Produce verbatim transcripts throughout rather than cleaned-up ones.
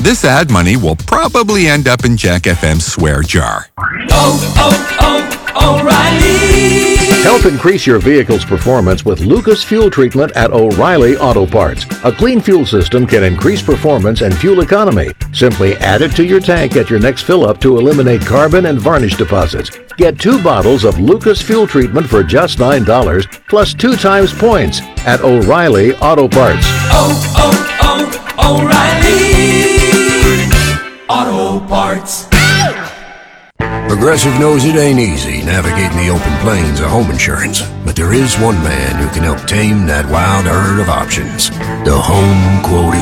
This ad money will probably end up in Jack F M's swear jar. Oh, oh, oh, O'Reilly! Help increase your vehicle's performance with Lucas Fuel Treatment at O'Reilly Auto Parts. A clean fuel system can increase performance and fuel economy. Simply add it to your tank at your next fill-up to eliminate carbon and varnish deposits. Get two bottles of Lucas Fuel Treatment for just nine dollars, plus two times points at O'Reilly Auto Parts. Oh, oh, oh, O'Reilly Auto Parts. Progressive knows it ain't easy navigating the open plains of home insurance, but there is one man who can help tame that wild herd of options. The Home Quote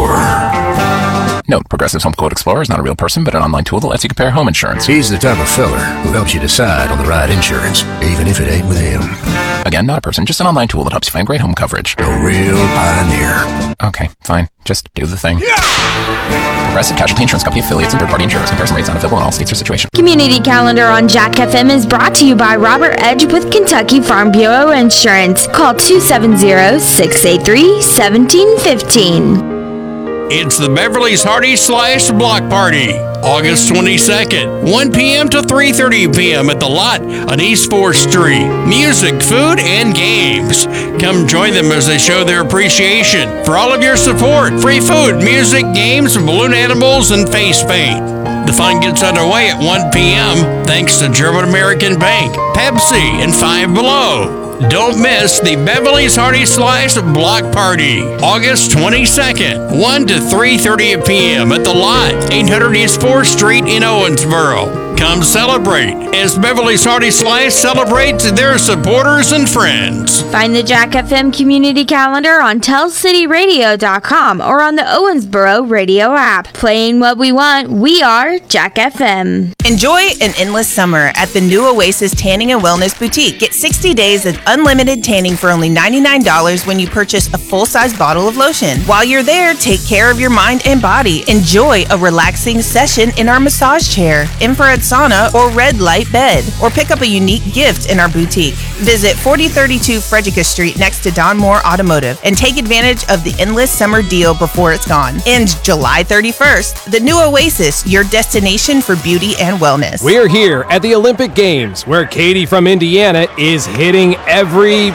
Explorer. Note, Progressive's Home Quote Explorer is not a real person, but an online tool that lets you compare home insurance. He's the type of feller who helps you decide on the right insurance, even if it ain't with him. Again, not a person, just an online tool that helps you find great home coverage. A real pioneer. Okay, fine. Just do the thing. Yeah! Progressive Casualty Insurance Company affiliates and third-party insurers. Comparison rates not available in all states or situations. Community Calendar on Jack F M is brought to you by Robert Edge with Kentucky Farm Bureau Insurance. Call two seven zero, six eight three, one seven one five. It's the Beverly's Hearty Slice Block Party, August twenty-second, one p.m. to three thirty p.m. at The Lot on East fourth Street. Music, food, and games. Come join them as they show their appreciation for all of your support. Free food, music, games, balloon animals, and face paint. The fun gets underway at one p.m. thanks to German American Bank, Pepsi, and Five Below. Don't miss the Beverly's Hearty Slice Block Party, August twenty-second, one to three thirty p.m. at The Lot, eight hundred East fourth Street in Owensboro. Come celebrate as Beverly's Hearty Slice celebrates their supporters and friends. Find the Jack F M Community Calendar on tell city radio dot com or on the Owensboro radio app. Playing what we want, we are Jack F M. Enjoy an endless summer at the new Oasis Tanning and Wellness Boutique. Get sixty days of unlimited tanning for only ninety-nine dollars when you purchase a full-size bottle of lotion. While you're there, take care of your mind and body. Enjoy a relaxing session in our massage chair, infrared sauna, or red light bed, or pick up a unique gift in our boutique. Visit forty thirty-two Frederica Street next to Don Moore Automotive and take advantage of the endless summer deal before it's gone. Ends July thirty-first. The new Oasis, your destination for beauty and wellness. We're here at the Olympic Games, where Katie from Indiana is hitting every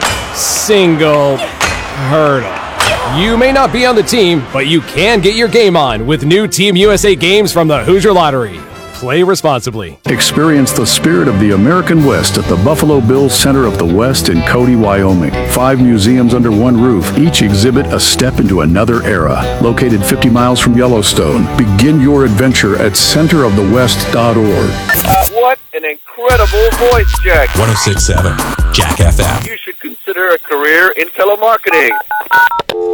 single hurdle. You may not be on the team, but you can get your game on with new Team U S A games from the Hoosier Lottery. Play responsibly. Experience the spirit of the American West at the Buffalo Bills Center of the West in Cody, Wyoming. Five museums under one roof, each exhibit a step into another era. Located fifty miles from Yellowstone. Begin your adventure at center of the west dot org. What an incredible voice, Jack. one oh six point seven, Jack F M. You should consider a career in telemarketing.